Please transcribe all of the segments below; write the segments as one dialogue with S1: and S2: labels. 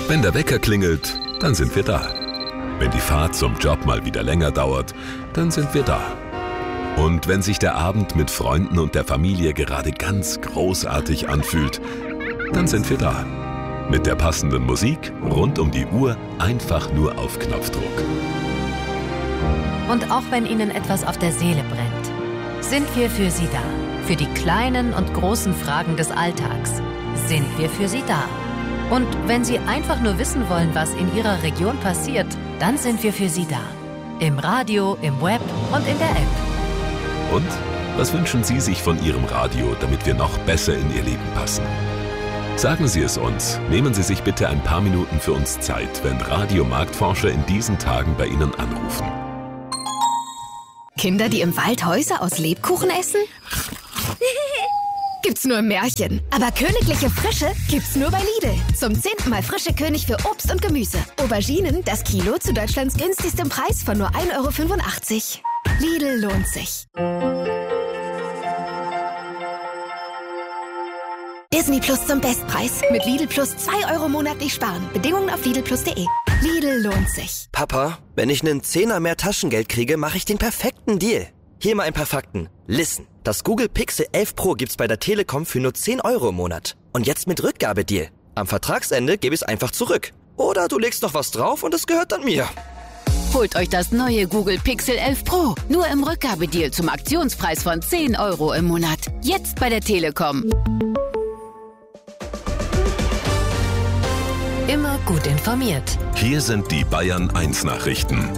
S1: Wenn der Wecker klingelt, dann sind wir da. Wenn die Fahrt zum Job mal wieder länger dauert, dann sind wir da. Und wenn sich der Abend mit Freunden und der Familie gerade ganz großartig anfühlt, dann sind wir da. Mit der passenden Musik rund um die Uhr, einfach nur auf Knopfdruck.
S2: Und auch wenn Ihnen etwas auf der Seele brennt, sind wir für Sie da. Für die kleinen und großen Fragen des Alltags sind wir für Sie da. Und wenn Sie einfach nur wissen wollen, was in Ihrer Region passiert, dann sind wir für Sie da. Im Radio, im Web und in der App.
S1: Und was wünschen Sie sich von Ihrem Radio, damit wir noch besser in Ihr Leben passen? Sagen Sie es uns. Nehmen Sie sich bitte ein paar Minuten für uns Zeit, wenn Radiomarktforscher in diesen Tagen bei Ihnen anrufen.
S3: Kinder, die im Wald Häuser aus Lebkuchen essen? Gibt's nur im Märchen. Aber königliche Frische gibt's nur bei Lidl. Zum 10. Mal frische König für Obst und Gemüse. Auberginen, das Kilo zu Deutschlands günstigstem Preis von nur 1,85 €. Lidl lohnt sich. Disney Plus zum Bestpreis. Mit Lidl Plus 2 € monatlich sparen. Bedingungen auf lidlplus.de. Lidl lohnt sich.
S4: Papa, wenn ich einen Zehner mehr Taschengeld kriege, mache ich den perfekten Deal. Hier mal ein paar Fakten. Listen, das Google Pixel 11 Pro gibt's bei der Telekom für nur 10 € im Monat. Und jetzt mit Rückgabedeal. Am Vertragsende gebe ich es einfach zurück. Oder du legst noch was drauf und es gehört dann mir.
S5: Holt euch das neue Google Pixel 11 Pro. Nur im Rückgabedeal zum Aktionspreis von 10 € im Monat. Jetzt bei der Telekom.
S2: Immer gut informiert.
S1: Hier sind die Bayern 1 Nachrichten.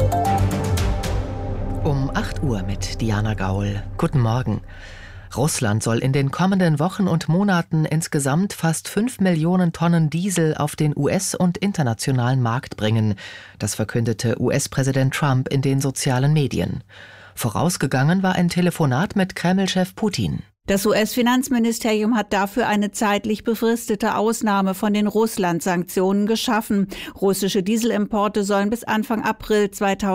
S6: Um 8 Uhr mit Diana Gaul. Guten Morgen. Russland soll in den kommenden Wochen und Monaten insgesamt fast 5 Millionen Tonnen Diesel auf den US- und internationalen Markt bringen. Das verkündete US-Präsident Trump in den sozialen Medien. Vorausgegangen war ein Telefonat mit Kreml-Chef Putin.
S7: Das US-Finanzministerium hat dafür eine zeitlich befristete Ausnahme von den Russland-Sanktionen geschaffen. Russische Dieselimporte sollen bis Anfang April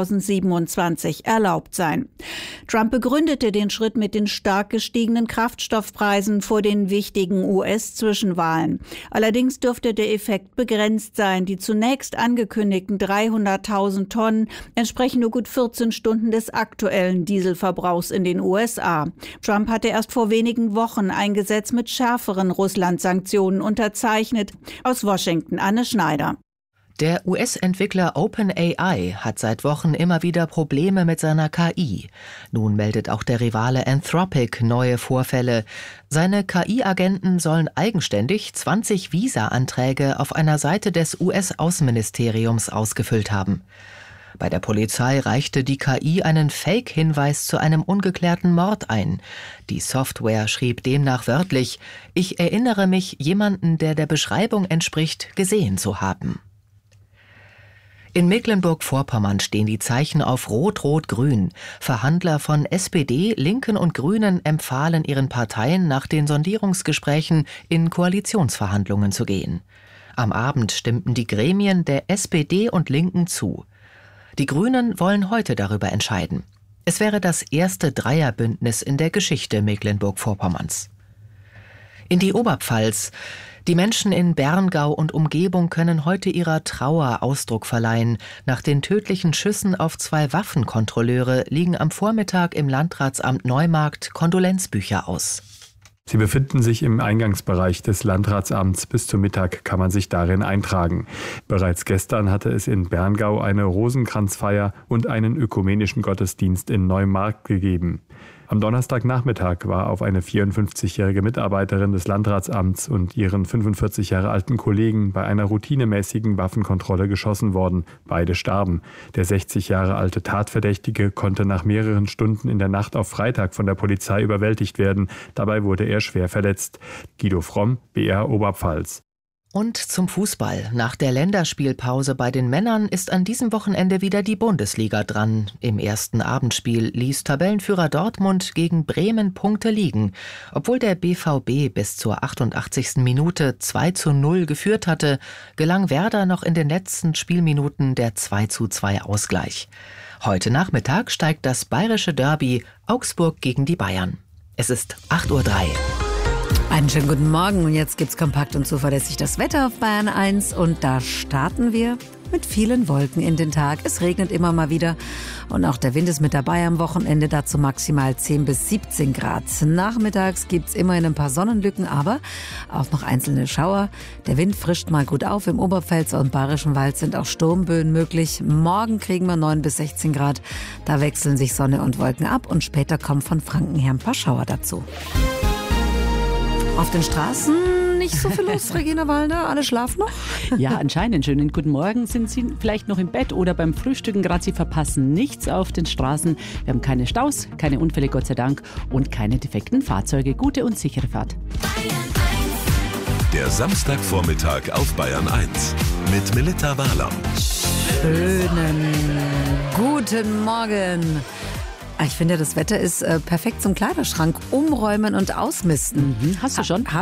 S7: 2027 erlaubt sein. Trump begründete den Schritt mit den stark gestiegenen Kraftstoffpreisen vor den wichtigen US-Zwischenwahlen. Allerdings dürfte der Effekt begrenzt sein. Die zunächst angekündigten 300.000 Tonnen entsprechen nur gut 14 Stunden des aktuellen Dieselverbrauchs in den USA. Trump hatte erst vor wenigen Wochen ein Gesetz mit schärferen Russland-Sanktionen unterzeichnet. Aus Washington Anne Schneider.
S6: Der US-Entwickler OpenAI hat seit Wochen immer wieder Probleme mit seiner KI. Nun meldet auch der Rivale Anthropic neue Vorfälle. Seine KI-Agenten sollen eigenständig 20 Visa-Anträge auf einer Seite des US-Außenministeriums ausgefüllt haben. Bei der Polizei reichte die KI einen Fake-Hinweis zu einem ungeklärten Mord ein. Die Software schrieb demnach wörtlich: „Ich erinnere mich, jemanden, der Beschreibung entspricht, gesehen zu haben." In Mecklenburg-Vorpommern stehen die Zeichen auf Rot-Rot-Grün. Verhandler von SPD, Linken und Grünen empfahlen ihren Parteien, nach den Sondierungsgesprächen in Koalitionsverhandlungen zu gehen. Am Abend stimmten die Gremien der SPD und Linken zu. Die Grünen wollen heute darüber entscheiden. Es wäre das erste Dreierbündnis in der Geschichte Mecklenburg-Vorpommerns. In die Oberpfalz. Die Menschen in Berngau und Umgebung können heute ihrer Trauer Ausdruck verleihen. Nach den tödlichen Schüssen auf 2 Waffenkontrolleure liegen am Vormittag im Landratsamt Neumarkt Kondolenzbücher aus.
S8: Sie befinden sich im Eingangsbereich des Landratsamts. Bis zum Mittag kann man sich darin eintragen. Bereits gestern hatte es in Berngau eine Rosenkranzfeier und einen ökumenischen Gottesdienst in Neumarkt gegeben. Am Donnerstagnachmittag war auf eine 54-jährige Mitarbeiterin des Landratsamts und ihren 45 Jahre alten Kollegen bei einer routinemäßigen Waffenkontrolle geschossen worden. Beide starben. Der 60 Jahre alte Tatverdächtige konnte nach mehreren Stunden in der Nacht auf Freitag von der Polizei überwältigt werden. Dabei wurde er schwer verletzt. Guido Fromm, BR Oberpfalz.
S6: Und zum Fußball. Nach der Länderspielpause bei den Männern ist an diesem Wochenende wieder die Bundesliga dran. Im ersten Abendspiel ließ Tabellenführer Dortmund gegen Bremen Punkte liegen. Obwohl der BVB bis zur 88. Minute 2:0 geführt hatte, gelang Werder noch in den letzten Spielminuten der 2:2 Ausgleich. Heute Nachmittag steigt das bayerische Derby Augsburg gegen die Bayern. Es ist 8:03 Uhr.
S9: Einen schönen guten Morgen und jetzt gibt's kompakt und zuverlässig das Wetter auf Bayern 1 und da starten wir mit vielen Wolken in den Tag. Es regnet immer mal wieder und auch der Wind ist mit dabei am Wochenende, dazu maximal 10 bis 17 Grad. Nachmittags gibt's immerhin ein paar Sonnenlücken, aber auch noch einzelne Schauer. Der Wind frischt mal gut auf. Im Oberpfälzer und Bayerischen Wald sind auch Sturmböen möglich. Morgen kriegen wir 9 bis 16 Grad. Da wechseln sich Sonne und Wolken ab und später kommen von Franken her ein paar Schauer dazu. Auf den Straßen nicht so viel los, Regina Wallner. Alle schlafen noch?
S10: Ja, anscheinend. Schönen guten Morgen. Sind Sie vielleicht noch im Bett oder beim Frühstücken? Gerade Sie verpassen nichts auf den Straßen. Wir haben keine Staus, keine Unfälle, Gott sei Dank, und keine defekten Fahrzeuge. Gute und sichere Fahrt.
S1: Der Samstagvormittag auf Bayern 1 mit Melitta Wahler.
S9: Schönen guten Morgen. Ich finde, das Wetter ist perfekt zum Kleiderschrank umräumen und ausmisten.
S10: Hast du schon?